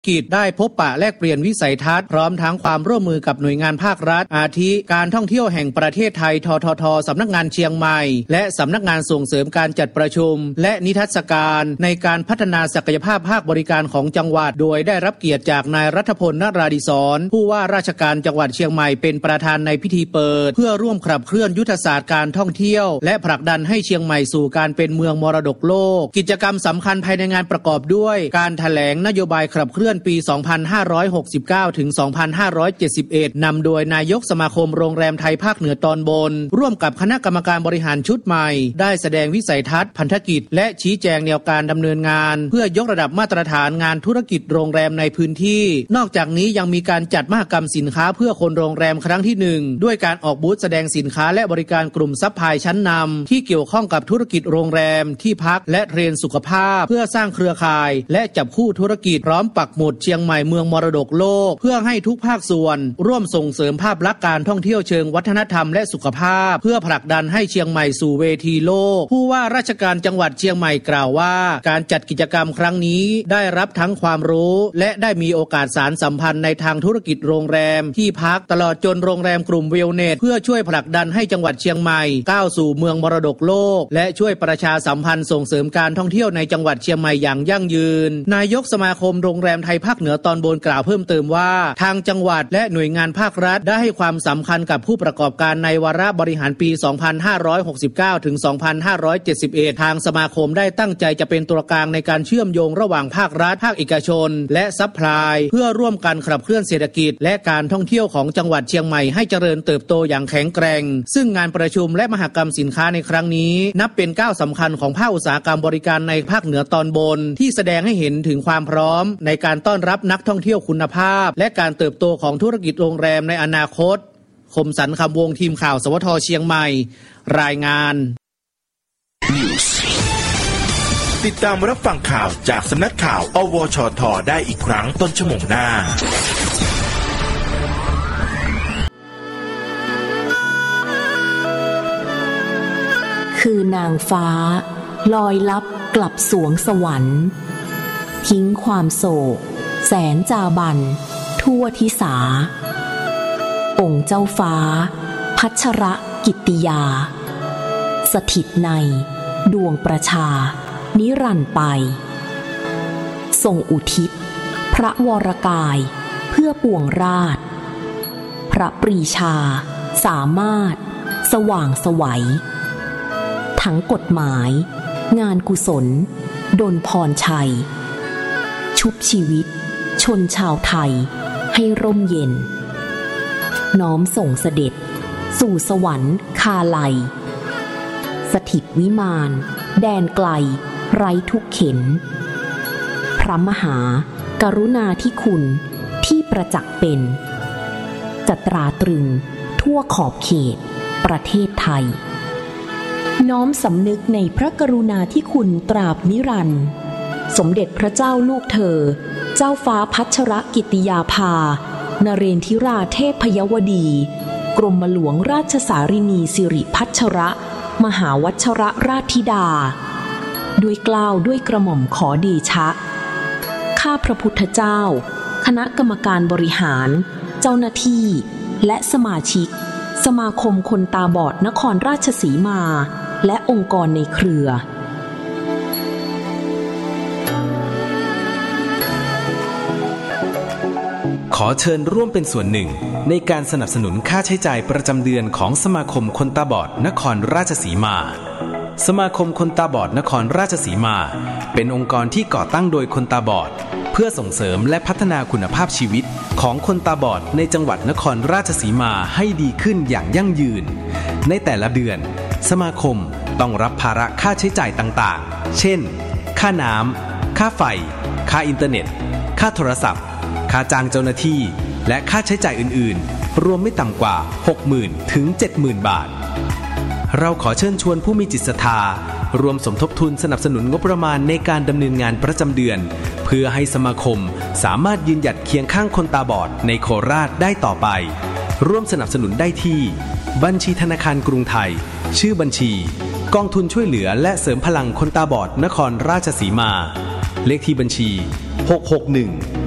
กิจได้พบปะแลกเปลี่ยนวิสัยทัศน์พร้อมทั้งความร่วมมือกับหน่วยงานภาครัฐอาทิการท่องเที่ยวแห่งประเทศไทยทททสำนักงานเชียงใหม่และสำนักงานส่งเสริมการจัดประชุมและนิทรรศการในการพัฒนาศักยภาพภาคบริการของจังหวัดโดยได้รับเกียรติจากนายรัฐพล นราธิศรผู้ว่าราชการจังหวัดเชียงใหม่เป็นประธานในพิธีเปิดเพื่อร่วมขับเคลื่อนยุทธศาสตร์การท่องเที่ยวและผลักดันให้เชียงใหม่สู่การเป็นเมืองมรดกโลกกิจกรรมสำคัญภายในงานประกอบด้วยการแถลงนโยบายขับเคลื่อนปี 2569 ถึง 2571 นำโดยนายกสมาคมโรงแรมไทยภาคเหนือตอนบนร่วมกับคณะกรรมการบริหารชุดใหม่ได้แสดงวิสัยทัศน์พันธกิจและชี้แจงแนวการดำเนินงานเพื่อยกระดับมาตรฐานงานธุรกิจโรงแรมในพื้นที่นอกจากนี้ยังมีการจัดมหกรรมสินค้าเพื่อคนโรงแรมครั้งที่ 1ด้วยการออกบูธแสดงสินค้าและบริการกลุ่มซัพพลายชั้นนำที่เกี่ยวข้องกับธุรกิจโรงแรมที่พักและเทรนสุขภาพเพื่อสร้างเครือข่ายและจับคู่ธุรกิจพร้อมปักหมุดเชียงใหม่เมืองมรดกโลกเพื่อให้ทุกภาคส่วนร่วมส่งเสริมภาพลักษณ์การท่องเที่ยวเชิงวัฒนธรรมและสุขภาพเพื่อผลักดันให้เชียงใหม่สู่เวทีโลกผู้ว่าราชการจังหวัดเชียงใหม่กล่าวว่าการจัดกิจกรรมครั้งนี้ได้รับทั้งความรู้และได้มีโอกาสสานสัมพันธ์ในทางธุรกิจโรงแรมที่พักตลอดจนโรงแรมกลุ่มเวลเนสเพื่อช่วยผลักดันให้จังหวัดเชียงใหม่ก้าวสู่เมืองมรดกโลกและช่วยประชาสัมพันธ์ส่งเสริมการท่องเที่ยวในจังหวัดเชียงใหม่อย่างยั่งยืนนายกสมาคมโรงแรมไทยภาคเหนือตอนบนกล่าวเพิ่มเติมว่าทางจังหวัดและหน่วยงานภาครัฐได้ให้ความสำคัญกับผู้ประกอบการในวาระบริหารปี 2569 ถึง 2571 ทางสมาคมได้ตั้งใจจะเป็นตัวกลางในการเชื่อมโยงระหว่างภาครัฐภาคเอกชนและซัพพลายเพื่อร่วมกันขับเคลื่อนเศรษฐกิจและการท่องเที่ยวของจังหวัดเชียงใหม่ให้เจริญเติบโตอย่างแข็งแกร่งซึ่งงานประชุมและมหกรรมสินค้าในครั้งนี้นับเป็นก้าวสำคัญของภาคอุตสาหกรรมบริการในภาคเหนือตอนบนที่แสดงให้เห็นถึงความพร้อมในการต้อนรับนักท่องเที่ยวคุณภาพและการเติบโตของธุรกิจโรงแรมในอนาคตคมสันต์คำวงทีมข่าวสวทเชียงใหม่รายงานติดตามรับฟังข่าวจากสำนักข่าวอวชทได้อีกครั้งต้นชั่วโมงหน้าคือนางฟ้าลอยลับกลับสวงสวรรค์ทิ้งความโศกแสนจาบันทั่วทิสาองค์เจ้าฟ้าพัชรกิตติยาสถิตในดวงประชานิรันดร์ไปทรงอุทิศพระวรกายเพื่อปวงราชพระปรีชาสามารถสว่างไสวทั้งกฎหมายงานกุศลดลพรชัยชุบชีวิตชนชาวไทยให้ร่มเย็นน้อมส่งเสด็จสู่สวรรค์คาไลสถิตวิมานแดนไกลไร้ทุกเข็ญพระมหากรุณาธิคุณที่ประจักษ์เป็นจะตราตรึงทั่วขอบเขตประเทศไทยน้อมสำนึกในพระกรุณาธิคุณตราบนิรันดร์สมเด็จพระเจ้าลูกเธอเจ้าฟ้าพัชรกิตติยาภานเรนทิราเทพยวดีกรมหลวงราชสารินีสิริพัชรมหาวัชรราชธิดาด้วยเกล้าด้วยกระหม่อมขอเดชะข้าพระพุทธเจ้าคณะกรรมการบริหารเจ้าหน้าที่และสมาชิกสมาคมคนตาบอดนครราชสีมาและองค์กรในเครือขอเชิญร่วมเป็นส่วนหนึ่งในการสนับสนุนค่าใช้จ่ายประจำเดือนของสมาคมคนตาบอดนครราชสีมาสมาคมคนตาบอดนครราชสีมาเป็นองค์กรที่ก่อตั้งโดยคนตาบอดเพื่อส่งเสริมและพัฒนาคุณภาพชีวิตของคนตาบอดในจังหวัดนครราชสีมาให้ดีขึ้นอย่างยั่งยืนในแต่ละเดือนสมาคมต้องรับภาระค่าใช้จ่ายต่างๆเช่นค่าน้ำค่าไฟค่าอินเทอร์เน็ตค่าโทรศัพท์ค่าจ้างเจ้าหน้าที่และค่าใช้จ่ายอื่นๆรวมไม่ต่ำกว่า 60,000 ถึง 70,000 บาทเราขอเชิญชวนผู้มีจิตศรัทธารวมสมทบทุนสนับสนุนงบประมาณในการดำเนินงานประจำเดือนเพื่อให้สมาคมสามารถยืนหยัดเคียงข้างคนตาบอดในโคราชได้ต่อไปร่วมสนับสนุนได้ที่บัญชีธนาคารกรุงไทยชื่อบัญชีกองทุนช่วยเหลือและเสริมพลังคนตาบอดนครราชสีมาเลขที่บัญชี661